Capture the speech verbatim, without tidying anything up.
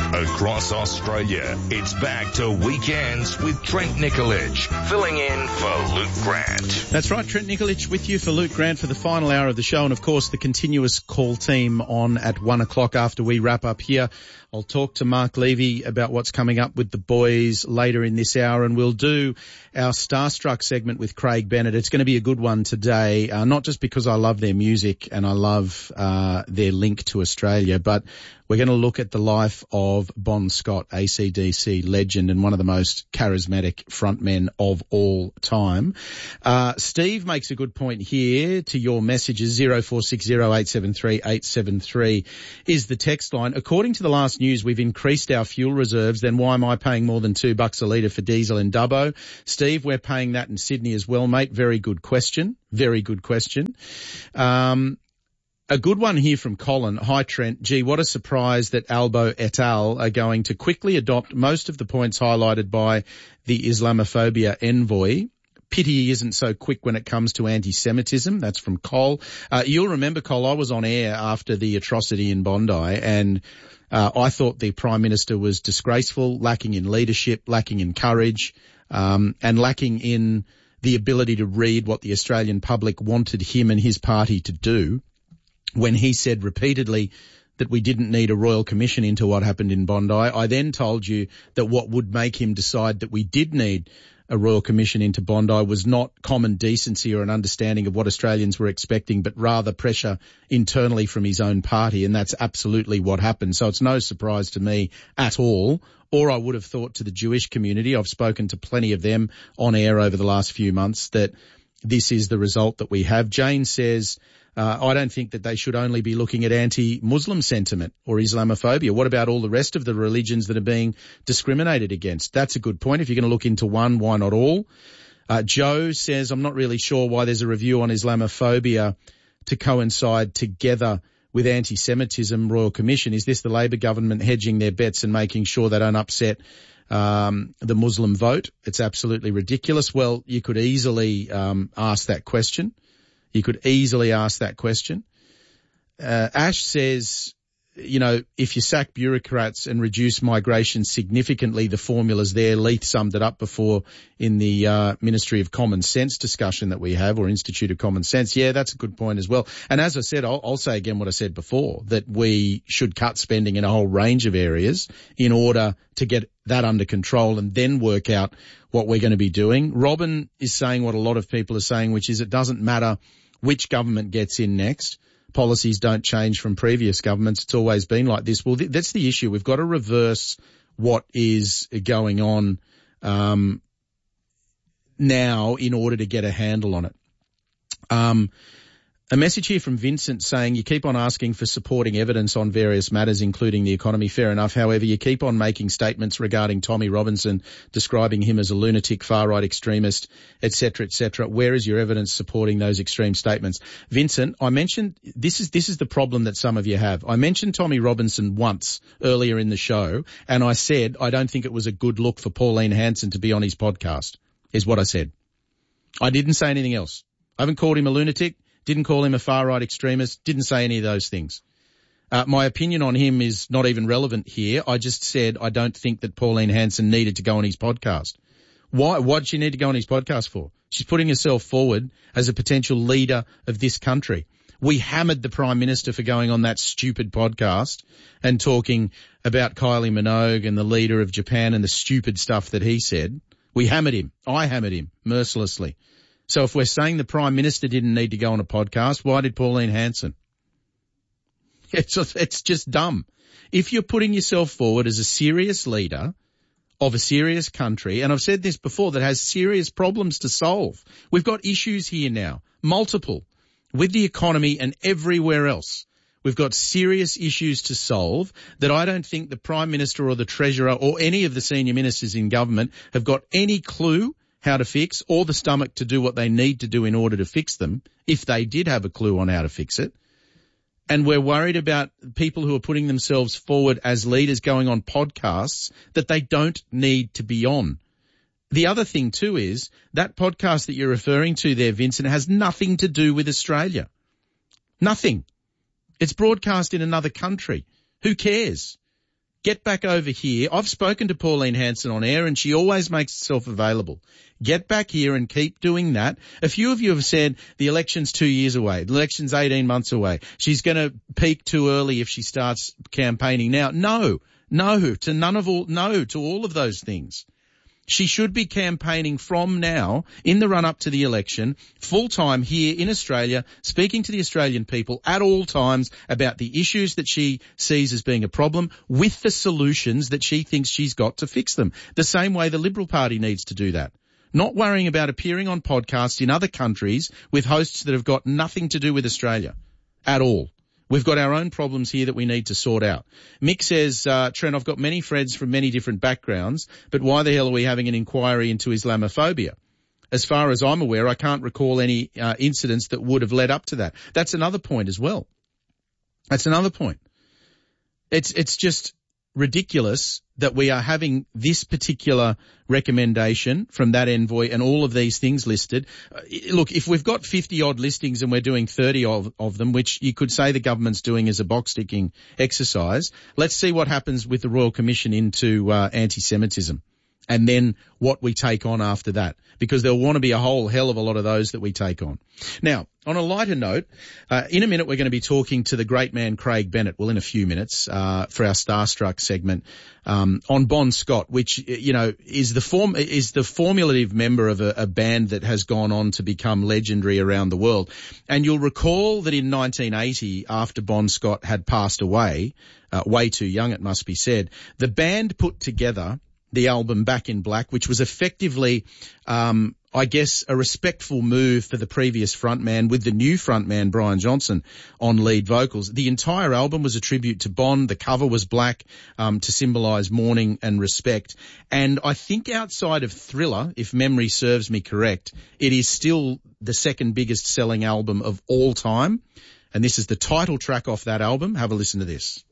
Across Australia, it's back to Weekends with Trent Nikolic, filling in for Luke Grant. That's right, Trent Nikolic with you for Luke Grant for the final hour of the show, and of course the continuous call team on at one o'clock after we wrap up here. I'll talk to Mark Levy about what's coming up with the boys later in this hour, and we'll do our Starstruck segment with Craig Bennett. It's going to be a good one today, uh, not just because I love their music and I love uh, their link to Australia, but we're going to look at the life of Bon Scott, A C D C legend and one of the most charismatic frontmen of all time. Uh, Steve makes a good point here to your messages. zero four six zero eight seven three eight seven three is the text line. According to the last news, we've increased our fuel reserves. Then why am I paying more than two bucks a litre for diesel in Dubbo? Steve, we're paying that in Sydney as well, mate. Very good question. Very good question. Um, A good one here from Colin. Hi, Trent. Gee, what a surprise that Albo et al. Are going to quickly adopt most of the points highlighted by the Islamophobia envoy. Pity he isn't so quick when it comes to anti-Semitism. That's from Cole. Uh, you'll remember, Cole, I was on air after the atrocity in Bondi, and uh, I thought the Prime Minister was disgraceful, lacking in leadership, lacking in courage, um, and lacking in the ability to read what the Australian public wanted him and his party to do, when he said repeatedly that we didn't need a royal commission into what happened in Bondi. I then told you that what would make him decide that we did need a royal commission into Bondi was not common decency or an understanding of what Australians were expecting, but rather pressure internally from his own party, and that's absolutely what happened. So it's no surprise to me at all, or I would have thought to the Jewish community. I've spoken to plenty of them on air over the last few months that this is the result that we have. Jane says, Uh, I don't think that they should only be looking at anti-Muslim sentiment or Islamophobia. What about all the rest of the religions that are being discriminated against? That's a good point. If you're going to look into one, why not all? Uh, Joe says, I'm not really sure why there's a review on Islamophobia to coincide together with anti-Semitism Royal Commission. Is this the Labor government hedging their bets and making sure they don't upset um, the Muslim vote? It's absolutely ridiculous. Well, you could easily um, ask that question. You could easily ask that question. Uh, Ash says, you know, if you sack bureaucrats and reduce migration significantly, the formula's there. Leith summed it up before in the uh, Ministry of Common Sense discussion that we have, or Institute of Common Sense. Yeah, that's a good point as well. And as I said, I'll, I'll say again what I said before, that we should cut spending in a whole range of areas in order to get that under control and then work out what we're going to be doing. Robin is saying what a lot of people are saying, which is it doesn't matter which government gets in next. Policies don't change from previous governments. It's always been like this. Well, th- that's the issue. We've got to reverse what is going on um, now in order to get a handle on it. Um, a message here from Vincent saying you keep on asking for supporting evidence on various matters, including the economy. Fair enough. However, you keep on making statements regarding Tommy Robinson, describing him as a lunatic, far-right extremist, et cetera, et cetera. Where is your evidence supporting those extreme statements? Vincent, I mentioned, this is, this is the problem that some of you have. I mentioned Tommy Robinson once earlier in the show, and I said I don't think it was a good look for Pauline Hanson to be on his podcast, is what I said. I didn't say anything else. I haven't called him a lunatic. Didn't call him a far-right extremist, didn't say any of those things. Uh, my opinion on him is not even relevant here. I just said I don't think that Pauline Hanson needed to go on his podcast. Why? What did she need to go on his podcast for? She's putting herself forward as a potential leader of this country. We hammered the Prime Minister for going on that stupid podcast and talking about Kylie Minogue and the leader of Japan and the stupid stuff that he said. We hammered him. I hammered him mercilessly. So if we're saying the Prime Minister didn't need to go on a podcast, why did Pauline Hanson? It's, it's just dumb. If you're putting yourself forward as a serious leader of a serious country, and I've said this before, that has serious problems to solve. We've got issues here now, multiple, with the economy and everywhere else. We've got serious issues to solve that I don't think the Prime Minister or the Treasurer or any of the senior ministers in government have got any clue how to fix, or the stomach to do what they need to do in order to fix them, if they did have a clue on how to fix it. And we're worried about people who are putting themselves forward as leaders going on podcasts that they don't need to be on. The other thing too is that podcast that you're referring to there, Vincent, has nothing to do with Australia. Nothing. It's broadcast in another country. Who cares? Get back over here. I've spoken to Pauline Hanson on air and she always makes herself available. Get back here and keep doing that. A few of you have said the election's two years away. The election's eighteen months away. She's going to peak too early if she starts campaigning now. No, no to none of all, no to all of those things. She should be campaigning from now in the run-up to the election, full-time here in Australia, speaking to the Australian people at all times about the issues that she sees as being a problem with the solutions that she thinks she's got to fix them. The same way the Liberal Party needs to do that. Not worrying about appearing on podcasts in other countries with hosts that have got nothing to do with Australia at all. We've got our own problems here that we need to sort out. Mick says, uh, Trent, I've got many friends from many different backgrounds, but why the hell are we having an inquiry into Islamophobia? As far as I'm aware, I can't recall any uh, incidents that would have led up to that. That's another point as well. That's another point. It's, it's just ridiculous that we are having this particular recommendation from that envoy and all of these things listed. Uh, look, if we've got fifty odd listings and we're doing thirty of, of them, which you could say the government's doing as a box ticking exercise, let's see what happens with the Royal Commission into uh, anti-Semitism. And then what we take on after that, because there'll want to be a whole hell of a lot of those that we take on. Now, on a lighter note, uh, in a minute we're going to be talking to the great man Craig Bennett, well, in a few minutes, uh, for our Starstruck segment, um, on Bon Scott, which, you know, is the form, is the formulative member of a, a band that has gone on to become legendary around the world. And you'll recall that in nineteen eighty, after Bon Scott had passed away, uh, way too young it must be said, the band put together the album Back in Black, which was effectively, um, I guess, a respectful move for the previous frontman with the new frontman, Brian Johnson, on lead vocals. The entire album was a tribute to Bon. The cover was black, um, to symbolise mourning and respect. And I think outside of Thriller, if memory serves me correct, it is still the second biggest selling album of all time. And this is the title track off that album. Have a listen to this.